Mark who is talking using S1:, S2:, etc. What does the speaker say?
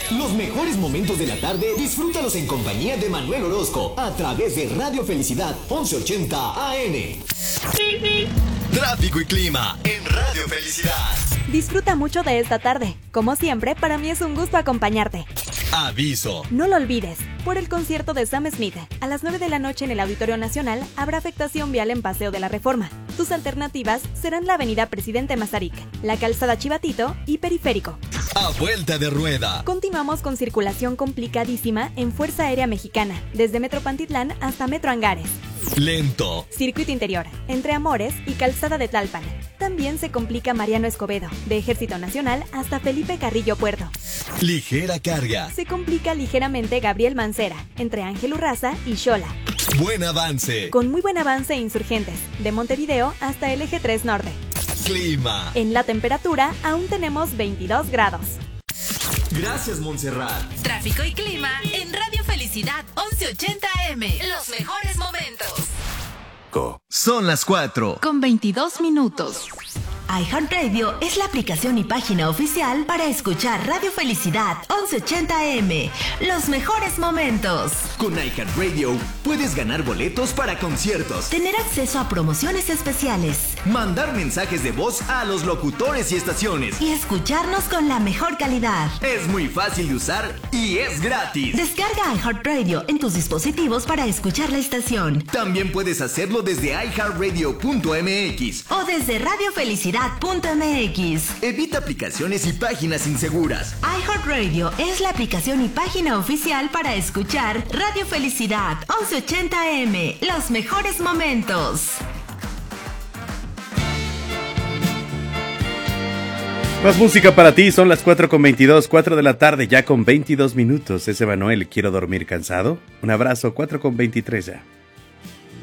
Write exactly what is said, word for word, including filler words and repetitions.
S1: Los mejores momentos de la tarde, disfrútalos en compañía de Manuel Orozco, a través de Radio Felicidad once ochenta A M.
S2: Tráfico y clima en Radio Felicidad.
S3: Disfruta mucho de esta tarde. Como siempre, para mí es un gusto acompañarte.
S2: Aviso.
S3: No lo olvides, por el concierto de Sam Smith, a las nueve de la noche en el Auditorio Nacional, habrá afectación vial en Paseo de la Reforma. Tus alternativas serán la avenida Presidente Mazarik, la calzada Chivatito y Periférico.
S2: A vuelta de rueda.
S3: Continuamos con circulación complicadísima en Fuerza Aérea Mexicana, desde Metro Pantitlán hasta Metro Angares.
S2: Lento.
S3: Circuito interior, entre Amores y Calzada de Tlalpan. También se complica Mariano Escobedo, de Ejército Nacional hasta Felipe Carrillo Puerto.
S2: Ligera carga.
S3: Se complica ligeramente Gabriel Mancera, entre Ángel Urraza y Xola.
S2: Buen avance.
S3: Con muy buen avance Insurgentes, de Montevideo hasta el Eje tres Norte.
S2: Clima.
S3: En la temperatura aún tenemos veintidós grados.
S1: Gracias, Montserrat.
S4: Tráfico y clima en Radio Felicidad once ochenta A M. Los mejores momentos.
S2: Son las cuatro.
S4: Con veintidós minutos.
S5: iHeartRadio es la aplicación y página oficial para escuchar Radio Felicidad once ochenta A M. Los mejores momentos.
S1: Con iHeartRadio puedes ganar boletos para conciertos,
S5: Tener acceso a promociones especiales
S1: mandar mensajes de voz a los locutores y estaciones.
S5: y escucharnos con la mejor calidad.
S1: Es muy fácil de usar y es gratis.
S5: Descarga iHeartRadio en tus dispositivos para escuchar la estación
S1: También puedes hacerlo desde i heart radio punto m x.
S5: o desde radio felicidad punto m x.
S1: Evita aplicaciones y páginas inseguras.
S5: iHeartRadio es la aplicación y página oficial para escuchar Radio Felicidad once ochenta A M. Los mejores momentos.
S6: Más música para ti, son las cuatro con veintidós, cuatro de la tarde, ya con veintidós minutos. Es Emanuel, quiero dormir cansado. Un abrazo, cuatro con veintitrés ya.